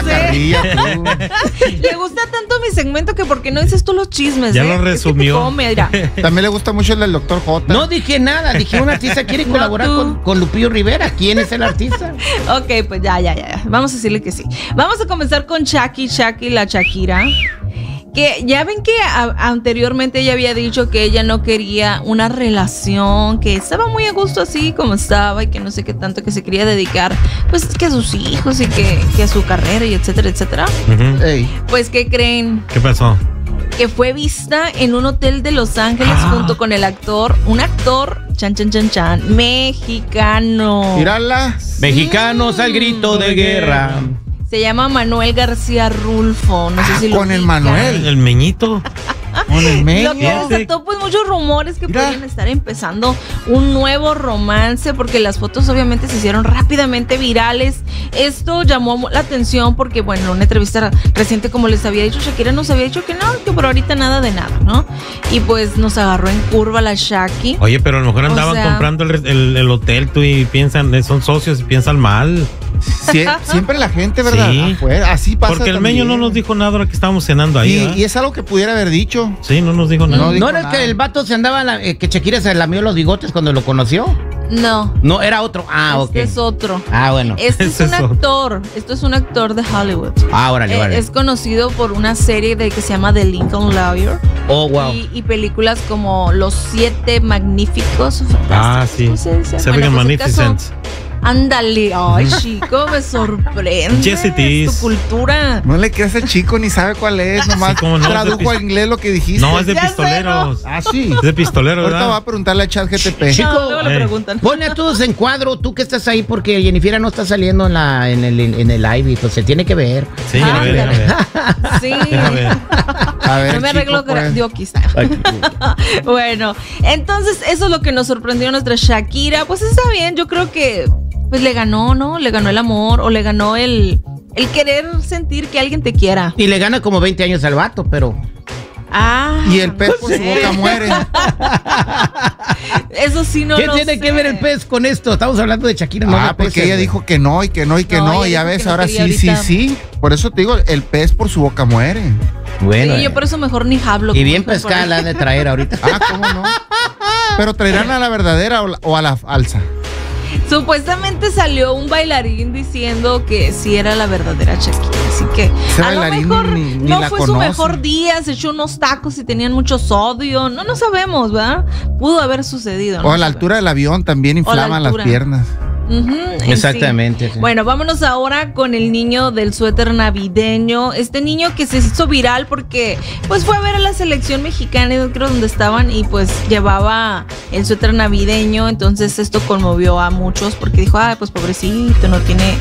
la carrilla, tú. Le gusta tanto mi segmento que ¿por qué no dices tú los chismes? Ya lo resumió. También le gusta mucho el del Dr. J. No dije nada, dije un artista quiere colaborar con Lupillo Rivera. ¿Quién es el artista? Ok, pues ya. Vamos a decirle que sí. Vamos a comenzar con Shaki, la Shakira. Que ya ven que anteriormente ella había dicho que ella no quería una relación, que estaba muy a gusto así como estaba y que no sé qué tanto, que se quería dedicar pues que a sus hijos y que a su carrera y etcétera, etcétera. Pues ¿qué creen? ¿Qué pasó? Que fue vista en un hotel de Los Ángeles junto con un actor, chan, mexicano. Mírala. Mexicanos al grito de guerra. Se llama Manuel García Rulfo. No sé si lo con el ubican. Manuel. El meñito. Con el meño. Lo que desató pues muchos rumores que podrían estar empezando un nuevo romance, porque las fotos obviamente se hicieron rápidamente virales. Esto llamó la atención porque, bueno, en una entrevista reciente, como les había dicho, Shakira nos había dicho que no, que por ahorita nada de nada, ¿no? Y pues nos agarró en curva la Shaki. Oye, pero a lo mejor andaban comprando el hotel, tú, y piensan, son socios y piensan mal. Siempre la gente, ¿verdad? Sí. Así pasa. Porque el también. Meño no nos dijo nada ahora que estábamos cenando ahí. Y es algo que pudiera haber dicho. Sí, no nos dijo nada. ¿No era el que el vato se andaba, que Shakira se lamió los bigotes cuando lo conoció? No. No, era otro. Este es otro. Bueno. Este es un actor. Esto es un actor de Hollywood. Órale. Es conocido por una serie que se llama The Lincoln Lawyer. Oh, wow. Y películas como Los 7 Magníficos. Sí. Seven Magnificent. Ándale, ay, chico, me sorprende. Yes, it is. Tu cultura. No le creas a chico ni sabe cuál es, nomás tradujo al inglés lo que dijiste. No, es de pistoleros. Sí. Es de pistolero, ¿verdad? Ahorita va a preguntarle a ChatGPT. Chico, luego le preguntan. Ponle a todos en cuadro, tú que estás ahí, porque Jennifer no está saliendo en el live, pues se tiene que ver. Sí, a ver. Sí. A ver, no me arreglo de aquí está. Bueno, entonces eso es lo que nos sorprendió a nuestra Shakira. Pues está bien, yo creo que pues le ganó, ¿no? Le ganó el amor o le ganó el querer sentir que alguien te quiera. Y le gana como 20 años al vato, pero... Y el pez por su boca muere. Eso sí no ¿Qué lo tiene sé. que ver el pez con esto? Estamos hablando de Shakira, no de porque peces, ella güey. dijo que no, y que no. Y ya ves, ahora sí. Por eso te digo, el pez por su boca muere. Bueno. Sí, yo por eso mejor ni hablo. Y bien pescada la han de traer ahorita. ¿Cómo no? Pero traerán a la verdadera o a la falsa. Supuestamente salió un bailarín diciendo que sí era la verdadera Shakira, así que Ese a lo bailarín mejor ni no la fue su conoce. mejor día, se echó unos tacos y tenían mucho sodio, no sabemos, ¿verdad? Pudo haber sucedido. O a la altura del avión también inflaman las piernas. Exactamente. Sí. Bueno, vámonos ahora con el niño del suéter navideño. Este niño que se hizo viral porque pues fue a ver a la selección mexicana, yo creo donde estaban, y pues llevaba el suéter navideño. Entonces esto conmovió a muchos porque dijo, pues pobrecito, no tiene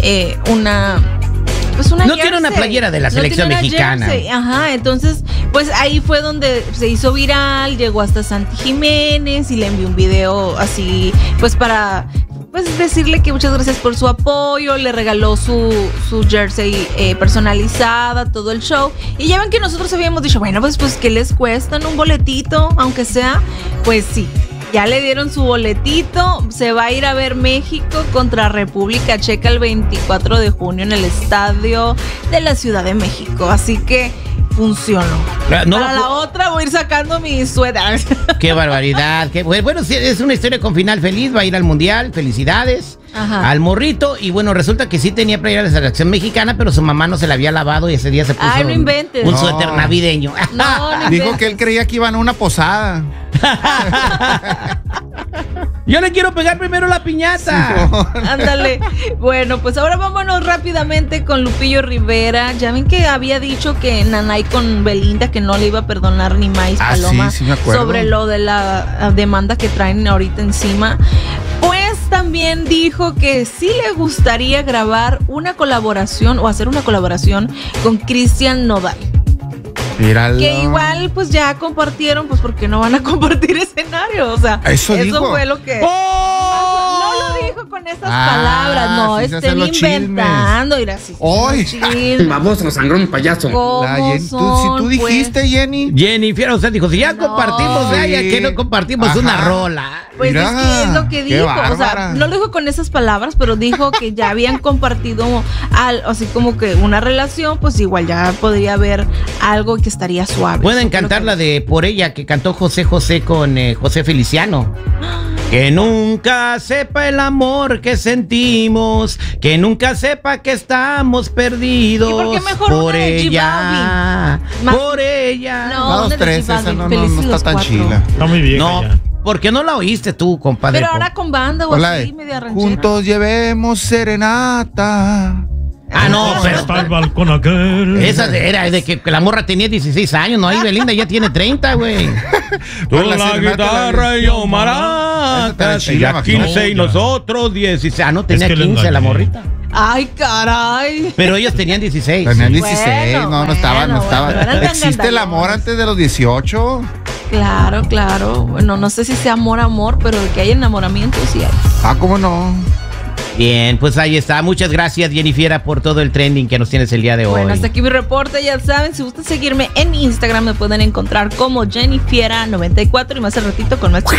no tiene una playera de la selección mexicana. Entonces, pues ahí fue donde se hizo viral, llegó hasta Santi Jiménez y le envió un video así, pues para decirle que muchas gracias por su apoyo, le regaló su jersey personalizada, todo el show. Y ya ven que nosotros habíamos dicho, bueno, pues ¿qué les cuestan un boletito? Aunque sea, pues sí. Ya le dieron su boletito, se va a ir a ver México contra República Checa el 24 de junio en el estadio de la Ciudad de México. Así que funcionó. Para la otra voy a ir sacando mi suéter. Qué barbaridad. Bueno, sí, es una historia con final feliz, va a ir al Mundial, felicidades. Al morrito, y bueno, resulta que sí tenía playera de la selección mexicana, pero su mamá no se la había lavado y ese día se puso un suéter navideño. No dijo que él creía que iban a una posada. Yo le quiero pegar primero la piñata. Ándale. Bueno, pues ahora vámonos rápidamente con Lupillo Rivera. Ya ven que había dicho que Nanay con Belinda que no le iba a perdonar ni Maíz Paloma sí, me acuerdo. sobre lo de la demanda que traen ahorita encima. Pues también dijo que sí le gustaría grabar una colaboración o hacer una colaboración con Cristian Nodal. Míralo. Que igual pues ya compartieron, pues porque no van a compartir escenario, o sea, eso fue lo que... ¡Oh! No lo dijo dijo con esas palabras, no, estén inventando. Mira, sí, vamos a sangrón payaso. Si tú dijiste, Jenny. Jenny Fiera, usted dijo, si ya compartimos de ella, que no compartimos una rola. Pues es que es lo que dijo, o sea, no lo dijo con esas palabras, pero dijo que ya habían compartido así como que una relación, pues igual ya podría haber algo que estaría suave. Pueden cantar la de Por Ella, que cantó José José con José Feliciano. Que nunca sepa el amor que sentimos, que nunca sepa que estamos perdidos. ¿Y por qué mejor por ella? Por ella. No, la 2-3, esa no está tan chila. Está muy bien. No, ¿por qué no la oíste tú, compadre? Pero ahora con banda o así, media ranchera. Juntos llevemos serenata. No, pero hasta el balcón aquel. Esa era de que la morra tenía 16 años, ¿no? Ahí Belinda ya tiene 30, güey. Tú la guitarra y yo maracas. Ella 15 y nosotros 16. No, tenía 15 la morrita. Ay, caray. Pero ellos tenían 16. Tenían 16, no estaba. ¿Existe el amor antes de los 18? Claro. Bueno, no sé si sea amor, pero de que hay enamoramiento sí hay. ¿Cómo no? Bien, pues ahí está. Muchas gracias, Jennifiera, por todo el trending que nos tienes el día de hoy. Bueno, hasta aquí mi reporte. Ya saben, si gustan seguirme en Instagram, me pueden encontrar como Jennifiera94 y más al ratito con más